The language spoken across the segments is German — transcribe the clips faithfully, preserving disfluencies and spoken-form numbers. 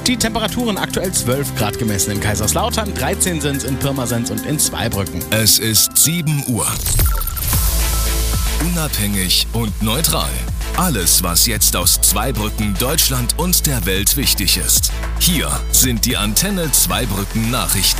Die Temperaturen aktuell zwölf Grad gemessen in Kaiserslautern, dreizehn sind es in Pirmasens und in Zweibrücken. Es ist sieben Uhr. Unabhängig und neutral. Alles, was jetzt aus Zweibrücken, Deutschland und der Welt wichtig ist. Hier sind die Antenne Zweibrücken Nachrichten.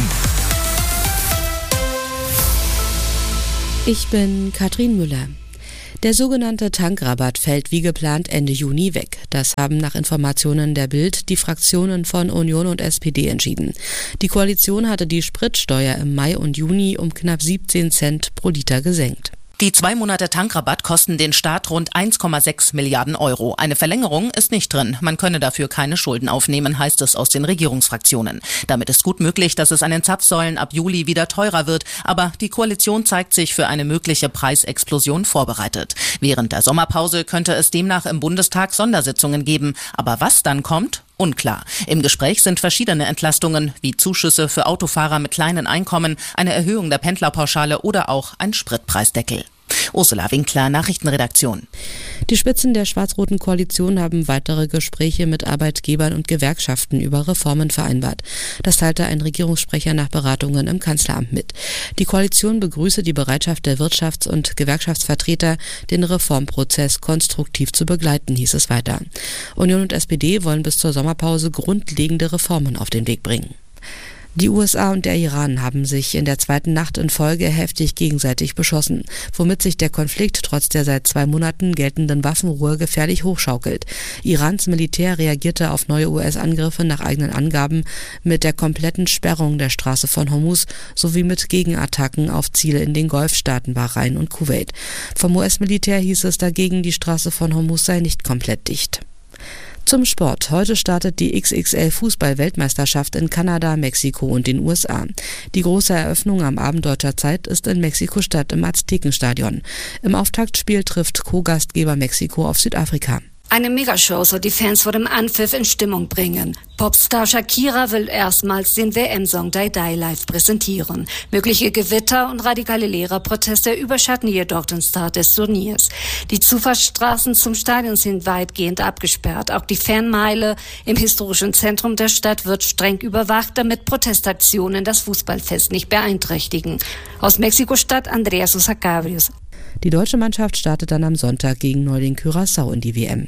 Ich bin Katrin Müller. Der sogenannte Tankrabatt fällt wie geplant Ende Juni weg. Das haben nach Informationen der Bild die Fraktionen von Union und S P D entschieden. Die Koalition hatte die Spritsteuer im Mai und Juni um knapp siebzehn Cent pro Liter gesenkt. Die zwei Monate Tankrabatt kosten den Staat rund eins Komma sechs Milliarden Euro. Eine Verlängerung ist nicht drin. Man könne dafür keine Schulden aufnehmen, heißt es aus den Regierungsfraktionen. Damit ist gut möglich, dass es an den Zapfsäulen ab Juli wieder teurer wird. Aber die Koalition zeigt sich für eine mögliche Preisexplosion vorbereitet. Während der Sommerpause könnte es demnach im Bundestag Sondersitzungen geben. Aber was dann kommt? Unklar. Im Gespräch sind verschiedene Entlastungen, wie Zuschüsse für Autofahrer mit kleinen Einkommen, eine Erhöhung der Pendlerpauschale oder auch ein Spritpreisdeckel. Ursula Winkler, Nachrichtenredaktion. Die Spitzen der schwarz-roten Koalition haben weitere Gespräche mit Arbeitgebern und Gewerkschaften über Reformen vereinbart. Das teilte ein Regierungssprecher nach Beratungen im Kanzleramt mit. Die Koalition begrüße die Bereitschaft der Wirtschafts- und Gewerkschaftsvertreter, den Reformprozess konstruktiv zu begleiten, hieß es weiter. Union und S P D wollen bis zur Sommerpause grundlegende Reformen auf den Weg bringen. Die U S A und der Iran haben sich in der zweiten Nacht in Folge heftig gegenseitig beschossen, womit sich der Konflikt trotz der seit zwei Monaten geltenden Waffenruhe gefährlich hochschaukelt. Irans Militär reagierte auf neue U S-Angriffe nach eigenen Angaben mit der kompletten Sperrung der Straße von Hormuz sowie mit Gegenattacken auf Ziele in den Golfstaaten Bahrain und Kuwait. Vom U S-Militär hieß es dagegen, die Straße von Hormuz sei nicht komplett dicht. Zum Sport. Heute startet die X X L-Fußball-Weltmeisterschaft in Kanada, Mexiko und den U S A. Die große Eröffnung am Abend deutscher Zeit ist in Mexiko-Stadt im Aztekenstadion. Im Auftaktspiel trifft Co-Gastgeber Mexiko auf Südafrika. Eine Megashow soll die Fans vor dem Anpfiff in Stimmung bringen. Popstar Shakira will erstmals den W M-Song Die Die live präsentieren. Mögliche Gewitter und radikale Lehrerproteste überschatten jedoch den Start des Turniers. Die Zufahrtsstraßen zum Stadion sind weitgehend abgesperrt. Auch die Fanmeile im historischen Zentrum der Stadt wird streng überwacht, damit Protestaktionen das Fußballfest nicht beeinträchtigen. Aus Mexiko-Stadt Andrea Sosa Cabrios. Die deutsche Mannschaft startet dann am Sonntag gegen Neuling Curaçao in die W M.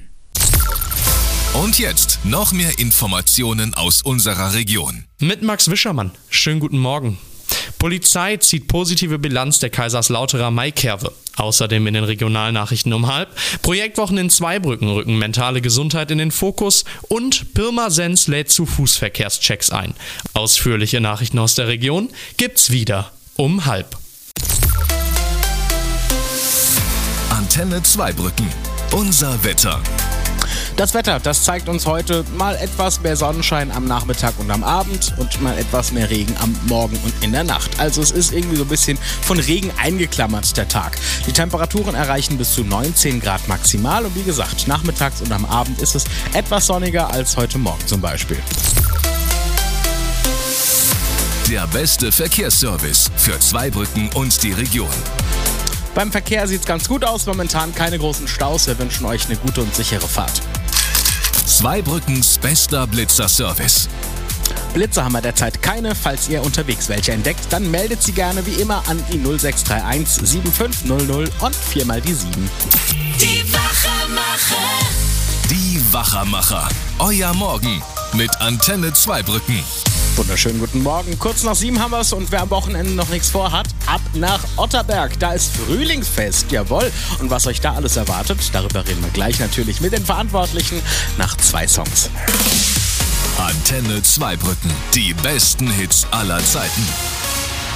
Und jetzt noch mehr Informationen aus unserer Region. Mit Max Wischermann. Schönen guten Morgen. Polizei zieht positive Bilanz der Kaiserslauterer Maikerwe. Außerdem in den Regionalnachrichten um halb. Projektwochen in Zweibrücken rücken mentale Gesundheit in den Fokus und Pirmasens lädt zu Fußverkehrschecks ein. Ausführliche Nachrichten aus der Region gibt's wieder um halb. Antenne Zweibrücken. Unser Wetter. Das Wetter, das zeigt uns heute mal etwas mehr Sonnenschein am Nachmittag und am Abend und mal etwas mehr Regen am Morgen und in der Nacht. Also es ist irgendwie so ein bisschen von Regen eingeklammert, der Tag. Die Temperaturen erreichen bis zu neunzehn Grad maximal und wie gesagt, nachmittags und am Abend ist es etwas sonniger als heute Morgen zum Beispiel. Der beste Verkehrsservice für Zweibrücken und die Region. Beim Verkehr sieht es ganz gut aus, momentan keine großen Staus. Wir wünschen euch eine gute und sichere Fahrt. Zweibrückens bester Blitzer-Service. Blitzer haben wir derzeit keine. Falls ihr unterwegs welche entdeckt, dann meldet sie gerne wie immer an die null sechs drei eins sieben fünf null null und viermal die sieben. Die Wachermacher. Die Wachermacher. Euer Morgen mit Antenne Zweibrücken. Wunderschönen guten Morgen. Kurz nach sieben haben wir es und wer am Wochenende noch nichts vorhat, ab nach Otterberg. Da ist Frühlingsfest, jawohl. Und was euch da alles erwartet, darüber reden wir gleich natürlich mit den Verantwortlichen nach zwei Songs. Antenne Zweibrücken. Die besten Hits aller Zeiten.